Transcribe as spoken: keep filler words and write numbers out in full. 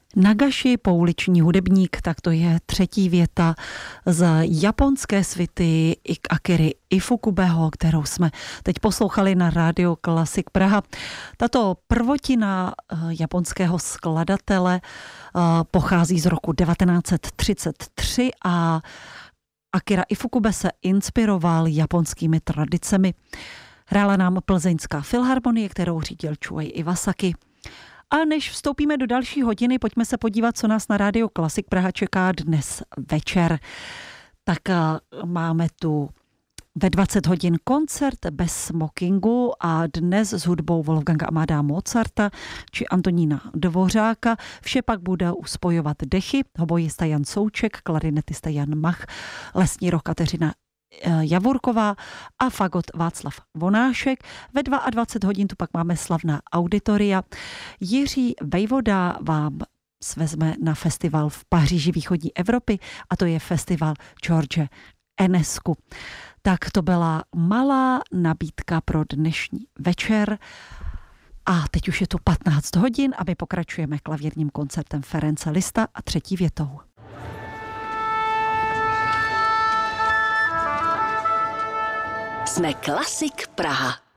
Nagashi, pouliční hudebník, tak to je třetí věta z japonské svity Akiry Ifukubeho, kterou jsme teď poslouchali na rádiu Klasik Praha. Tato prvotina japonského skladatele pochází z roku devatenáct set třicet tři a Akira Ifukube se inspiroval japonskými tradicemi. Hrála nám Plzeňská filharmonie, kterou řídil Chuei Iwasaki. A než vstoupíme do další hodiny, pojďme se podívat, co nás na rádiu Klasik Praha čeká dnes večer. Tak máme tu ve dvacet hodin koncert bez smokingu a dnes s hudbou Wolfganga Amadea Mozarta či Antonína Dvořáka. Vše pak bude uspojovat dechy, hobojista Jan Souček, klarinetista Jan Mach, lesní roh Kateřina Javorková a fagot Václav Vonášek. Ve dvacet dva hodin tu pak máme slavná auditoria. Jiří Vejvoda vám svezme na festival v Paříži východní Evropy a to je festival George Enescu. Tak to byla malá nabídka pro dnešní večer. A teď už je tu patnáct hodin a my pokračujeme klavírním koncertem Ference Lista a třetí větou. Jsme Klasik Praha.